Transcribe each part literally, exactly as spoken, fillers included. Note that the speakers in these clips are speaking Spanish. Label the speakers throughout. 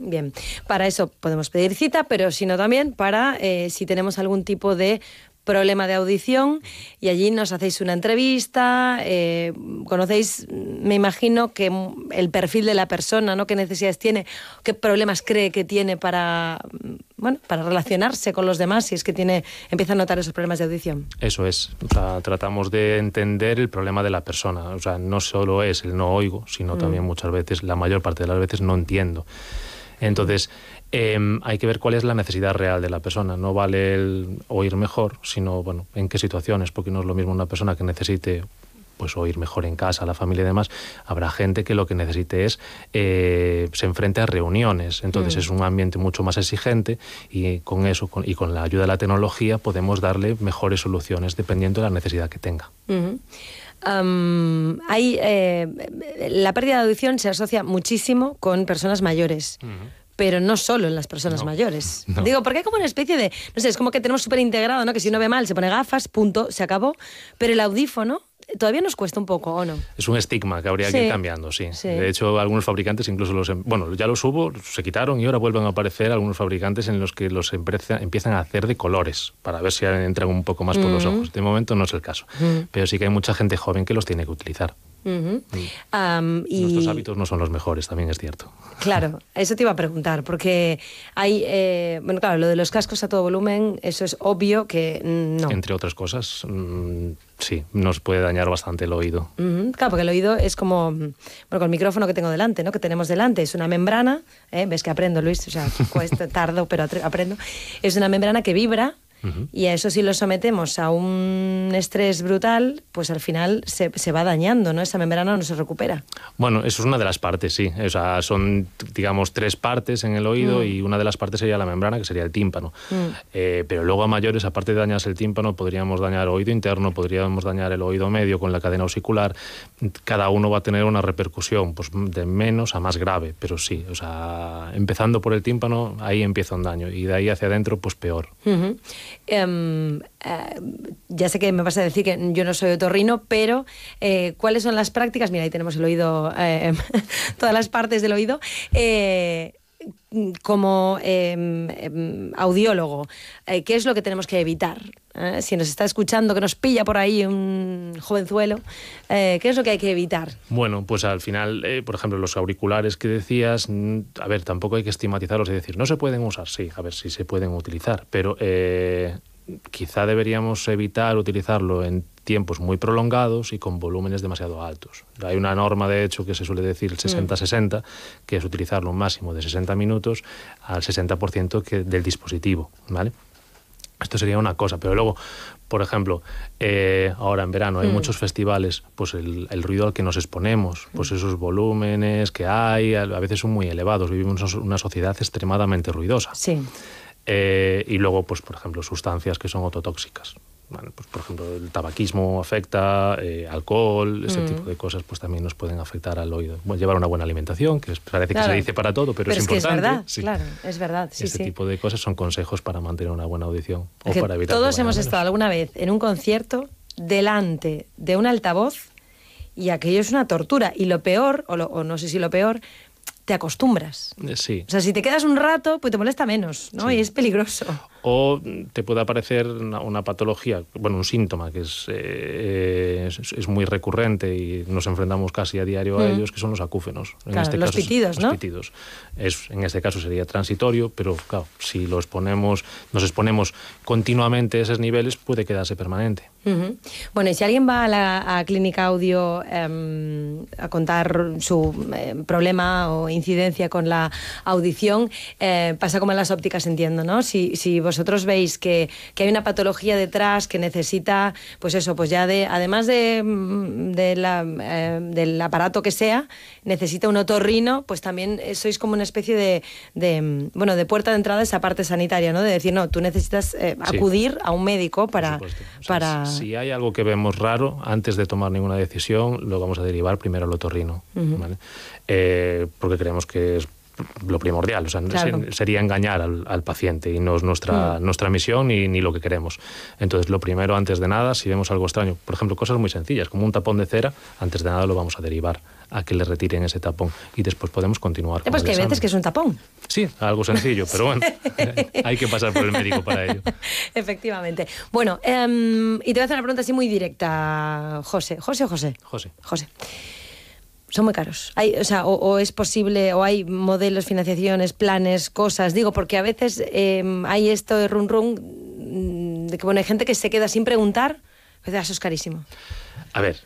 Speaker 1: Bien, para eso podemos pedir cita, pero si no también para eh, si tenemos algún tipo de problema de audición y allí nos hacéis una entrevista, eh, conocéis, me imagino, que el perfil de la persona, ¿no? Qué necesidades tiene, qué problemas cree que tiene para, bueno, para relacionarse con los demás si es que tiene, empieza a notar esos problemas de audición.
Speaker 2: Eso es, o sea, tratamos de entender el problema de la persona, o sea, no solo es el no oigo, sino mm. también muchas veces, la mayor parte de las veces no entiendo. Entonces, eh, hay que ver cuál es la necesidad real de la persona. No vale el oír mejor, sino, bueno, en qué situaciones, porque no es lo mismo una persona que necesite pues oír mejor en casa, la familia y demás. Habrá gente que lo que necesite es eh, se enfrente a reuniones, entonces mm. es un ambiente mucho más exigente y con eso con, y con la ayuda de la tecnología podemos darle mejores soluciones dependiendo de la necesidad que tenga.
Speaker 1: Mm-hmm. Um, hay, eh, la pérdida de audición se asocia muchísimo con personas mayores. Uh-huh. Pero no solo en las personas no, mayores. No. Digo, porque hay como una especie de... No sé, es como que tenemos súper integrado, ¿no? Que si uno ve mal, se pone gafas, punto, se acabó. Pero el audífono todavía nos cuesta un poco, ¿o no?
Speaker 2: Es un estigma que habría
Speaker 1: sí.
Speaker 2: que ir cambiando, sí.
Speaker 1: sí.
Speaker 2: De hecho, algunos fabricantes incluso los... Bueno, ya los hubo, se quitaron y ahora vuelven a aparecer algunos fabricantes en los que los empresa, empiezan a hacer de colores para ver si entran un poco más por mm. los ojos. De momento no es el caso. Mm. Pero sí que hay mucha gente joven que los tiene que utilizar.
Speaker 1: Uh-huh. Um, y...
Speaker 2: Nuestros hábitos no son los mejores, también es cierto.
Speaker 1: Claro, eso te iba a preguntar, porque hay, eh, bueno, claro, lo de los cascos a todo volumen, eso es obvio que no.
Speaker 2: Entre otras cosas, mmm, sí, nos puede dañar bastante el oído.
Speaker 1: Uh-huh. Claro, porque el oído es como, bueno, con el micrófono que tengo delante, ¿no? Que tenemos delante, es una membrana, ¿eh? Ves que aprendo, Luis, o sea, cuesta, tardo, pero aprendo. Es una membrana que vibra. Uh-huh. Y a eso si lo sometemos a un estrés brutal, pues al final se, se va dañando, ¿no? Esa membrana no se recupera.
Speaker 2: Bueno, eso es una de las partes, sí. O sea, son, digamos, tres partes en el oído mm. y una de las partes sería la membrana, que sería el tímpano. Mm. Eh, pero luego a mayores, aparte de dañarse el tímpano, podríamos dañar el oído interno, podríamos dañar el oído medio con la cadena auricular. Cada uno va a tener una repercusión, pues de menos a más grave, pero sí. O sea, empezando por el tímpano, ahí empieza un daño y de ahí hacia adentro, pues peor.
Speaker 1: Uh-huh. Um, uh, ya sé que me vas a decir que yo no soy otorrino, pero eh, ¿cuáles son las prácticas? Mira, ahí tenemos el oído, eh, todas las partes del oído. Eh, como eh, eh, audiólogo, eh, ¿qué es lo que tenemos que evitar? Eh, si nos está escuchando, que nos pilla por ahí un jovenzuelo, eh, ¿qué es lo que hay que evitar?
Speaker 2: Bueno, pues al final, eh, por ejemplo, los auriculares que decías, a ver, tampoco hay que estigmatizarlos y decir, no se pueden usar, sí, a ver, sí se pueden utilizar, pero eh, quizá deberíamos evitar utilizarlo en tiempos muy prolongados y con volúmenes demasiado altos. Hay una norma, de hecho, que se suele decir sesenta sesenta, que es utilizarlo un máximo de sesenta minutos al sesenta por ciento que del dispositivo, ¿vale? Esto sería una cosa, pero luego, por ejemplo, eh, ahora en verano hay mm. muchos festivales, pues el, el ruido al que nos exponemos, pues esos volúmenes que hay, a veces son muy elevados, vivimos en una sociedad extremadamente ruidosa.
Speaker 1: Sí.
Speaker 2: Eh, y luego, pues por ejemplo, sustancias que son ototóxicas. Bueno, pues por ejemplo, el tabaquismo afecta, eh, alcohol, ese mm. tipo de cosas, pues también nos pueden afectar al oído. Bueno, llevar una buena alimentación, que parece claro. que se dice para todo, pero, pero es, es importante.
Speaker 1: Que es verdad,
Speaker 2: sí.
Speaker 1: claro, es verdad. Sí,
Speaker 2: ese
Speaker 1: sí.
Speaker 2: tipo de cosas son consejos para mantener una buena audición o
Speaker 1: que
Speaker 2: para evitar.
Speaker 1: Todos hemos estado alguna vez en un concierto delante de un altavoz y aquello es una tortura. Y lo peor, o, lo, o no sé si lo peor, te acostumbras.
Speaker 2: Sí.
Speaker 1: O sea, si te quedas un rato, pues te molesta menos, ¿no? Sí. Y es peligroso.
Speaker 2: O te puede aparecer una, una patología, bueno, un síntoma que es, eh, es, es muy recurrente y nos enfrentamos casi a diario a mm. ellos, que son los acúfenos. En
Speaker 1: claro,
Speaker 2: este
Speaker 1: los
Speaker 2: caso,
Speaker 1: pitidos, ¿no?
Speaker 2: Los pitidos. Es, en este caso sería transitorio, pero claro, si lo exponemos, nos exponemos continuamente a esos niveles, puede quedarse permanente.
Speaker 1: Uh-huh. Bueno, y si alguien va a la a Clínica Audio eh, a contar su eh, problema o incidencia con la audición, eh, pasa como en las ópticas, entiendo, ¿no? Si, si vosotros veis que, que hay una patología detrás que necesita, pues eso, pues ya de, además de, de la, eh, del aparato que sea, necesita un otorrino, pues también sois como una especie de, de, bueno, de puerta de entrada a esa parte sanitaria, ¿no? De decir, no, tú necesitas eh, acudir sí. a un médico para...
Speaker 2: Por supuesto. O sea,
Speaker 1: para...
Speaker 2: Si hay algo que vemos raro, antes de tomar ninguna decisión, lo vamos a derivar primero al otorrino, uh-huh. ¿vale? Eh, porque creemos que es lo primordial, o sea, claro. sería engañar al, al paciente y no es nuestra, mm. nuestra misión ni, ni lo que queremos. Entonces, lo primero, antes de nada, si vemos algo extraño, por ejemplo, cosas muy sencillas, como un tapón de cera, antes de nada lo vamos a derivar a que le retiren ese tapón y después podemos continuar con
Speaker 1: Pues
Speaker 2: el
Speaker 1: que hay
Speaker 2: examen.
Speaker 1: veces que es un tapón.
Speaker 2: Sí, algo sencillo, pero bueno, hay que pasar por el médico para ello.
Speaker 1: Efectivamente. Bueno, um, y te voy a hacer una pregunta así muy directa, José. ¿José o José?
Speaker 2: José.
Speaker 1: José. Son muy caros. Hay, o sea, o, o es posible, o hay modelos, financiaciones, planes, cosas. Digo, porque a veces eh, hay esto de run run, de que bueno, hay gente que se queda sin preguntar, pues eso es carísimo.
Speaker 2: A ver,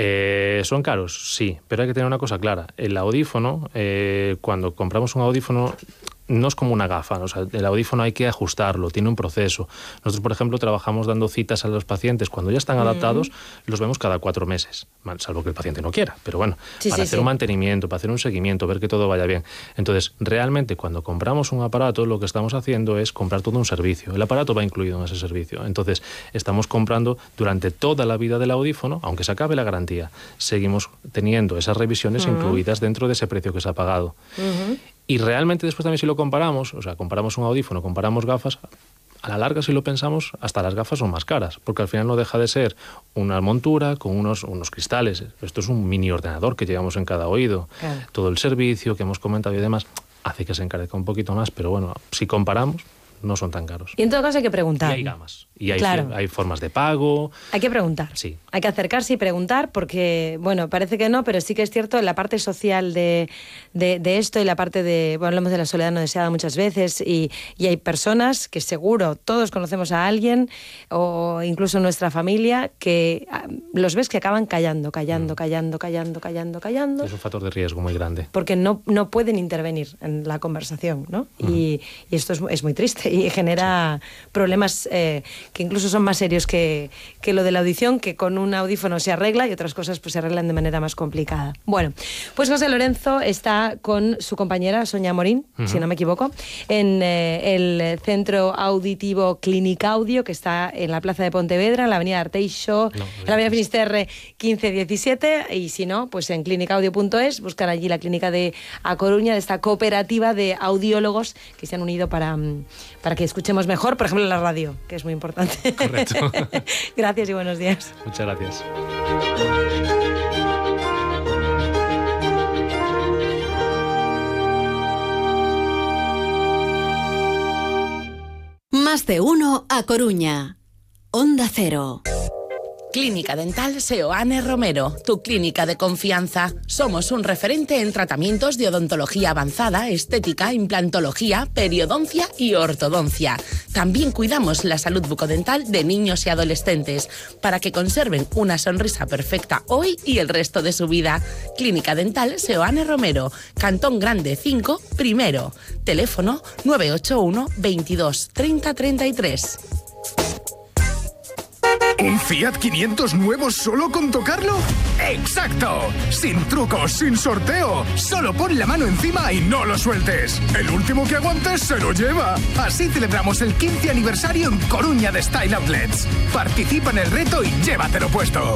Speaker 2: eh, ¿son caros? Sí, pero hay que tener una cosa clara. El audífono, eh, cuando compramos un audífono, no es como una gafa, ¿no? O sea, el audífono hay que ajustarlo, tiene un proceso. Nosotros, por ejemplo, trabajamos dando citas a los pacientes. Cuando ya están adaptados, mm. los vemos cada cuatro meses, salvo que el paciente no quiera, pero bueno,
Speaker 1: sí,
Speaker 2: para
Speaker 1: sí,
Speaker 2: hacer
Speaker 1: sí.
Speaker 2: un mantenimiento, para hacer un seguimiento, ver que todo vaya bien. Entonces, realmente, cuando compramos un aparato, lo que estamos haciendo es comprar todo un servicio. El aparato va incluido en ese servicio. Entonces, estamos comprando durante toda la vida del audífono, aunque se acabe la garantía, seguimos teniendo esas revisiones uh-huh. incluidas dentro de ese precio que se ha pagado. Uh-huh. Y realmente después también si lo comparamos, o sea, comparamos un audífono, comparamos gafas, a la larga si lo pensamos, hasta las gafas son más caras, porque al final no deja de ser una montura con unos, unos cristales. Esto es un mini ordenador que llevamos en cada oído. Claro. Todo el servicio que hemos comentado y demás hace que se encarezca un poquito más, pero bueno, si comparamos, no son tan caros.
Speaker 1: Y en todo caso hay que preguntar.
Speaker 2: Y hay gamas. Y hay,
Speaker 1: claro.
Speaker 2: hay formas de pago.
Speaker 1: Hay que preguntar.
Speaker 2: Sí.
Speaker 1: Hay que acercarse y preguntar porque, bueno, parece que no, pero sí que es cierto la parte social de, de, de esto y la parte de, bueno, hablamos de la soledad no deseada muchas veces y, y hay personas que seguro todos conocemos a alguien o incluso nuestra familia que los ves que acaban callando, callando, mm. callando, callando, callando, callando.
Speaker 2: Es un factor de riesgo muy grande.
Speaker 1: Porque no, no pueden intervenir en la conversación, ¿no? Mm. Y, y esto es, es muy triste y genera sí. problemas eh, que incluso son más serios que, que lo de la audición, que con un audífono se arregla y otras cosas pues se arreglan de manera más complicada. Bueno, pues José Lorenzo está con su compañera Sonia Morín, uh-huh. si no me equivoco, en eh, el Centro Auditivo Clínica Audio, que está en la Plaza de Pontevedra, en la Avenida Arteixo, no, en la Avenida Finisterre quince diecisiete, y si no, pues en clinicaudio punto es, buscan allí la clínica de A Coruña, de esta cooperativa de audiólogos que se han unido para, para que escuchemos mejor, por ejemplo, en la radio, que es muy importante.
Speaker 2: Correcto.
Speaker 1: Gracias y buenos días.
Speaker 2: Muchas gracias.
Speaker 3: Más de uno a Coruña. Onda Cero.
Speaker 4: Clínica Dental Seoane Romero, tu clínica de confianza. Somos un referente en tratamientos de odontología avanzada, estética, implantología, periodoncia y ortodoncia. También cuidamos la salud bucodental de niños y adolescentes para que conserven una sonrisa perfecta hoy y el resto de su vida. Clínica Dental Seoane Romero, Cantón Grande cinco, primero. Teléfono nueve ocho uno veintidós treinta treinta y tres.
Speaker 5: ¿Un Fiat quinientos nuevo solo con tocarlo? ¡Exacto! Sin trucos, sin sorteo. Solo pon la mano encima y no lo sueltes. El último que aguantes se lo lleva. Así celebramos el quince aniversario en Coruña de Style Outlets. Participa en el reto y llévatelo puesto.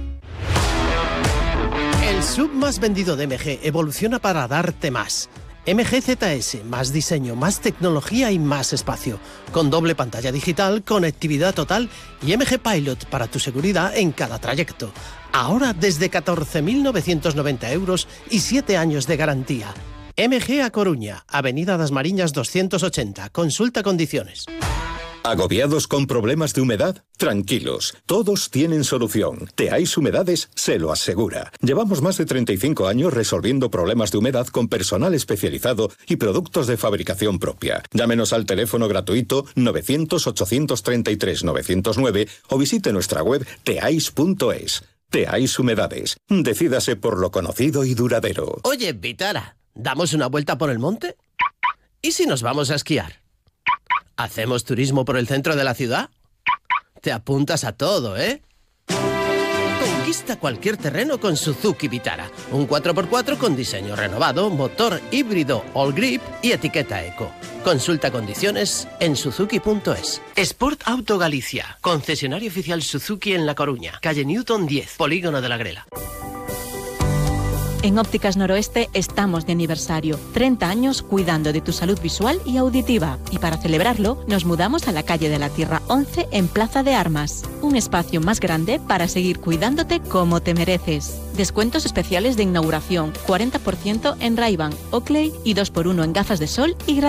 Speaker 6: El sub más vendido de M G evoluciona para darte más. M G Z S, más diseño, más tecnología y más espacio. Con doble pantalla digital, conectividad total y M G Pilot para tu seguridad en cada trayecto. Ahora desde catorce mil novecientos noventa euros y siete años de garantía. M G A Coruña, Avenida das Mariñas doscientos ochenta. Consulta condiciones.
Speaker 7: ¿Agobiados con problemas de humedad? Tranquilos, todos tienen solución. Teais Humedades se lo asegura. Llevamos más de treinta y cinco años resolviendo problemas de humedad con personal especializado y productos de fabricación propia. Llámenos al teléfono gratuito novecientos ochocientos treinta y tres novecientos nueve o visite nuestra web teais punto es. Teais Humedades. Decídase por lo conocido y duradero.
Speaker 6: Oye, Vitara, ¿damos una vuelta por el monte? ¿Y si nos vamos a esquiar? ¿Hacemos turismo por el centro de la ciudad? Te apuntas a todo, ¿eh? Conquista cualquier terreno con Suzuki Vitara. Un cuatro por cuatro con diseño renovado, motor híbrido All Grip y etiqueta eco. Consulta condiciones en suzuki punto es. Sport Auto Galicia. Concesionario oficial Suzuki en La Coruña. Calle Newton diez. Polígono de la Grela.
Speaker 8: En Ópticas Noroeste estamos de aniversario. treinta años cuidando de tu salud visual y auditiva. Y para celebrarlo, nos mudamos a la calle de la Tierra once en Plaza de Armas. Un espacio más grande para seguir cuidándote como te mereces. Descuentos especiales de inauguración, cuarenta por ciento en Ray-Ban, Oakley y dos por uno en gafas de sol y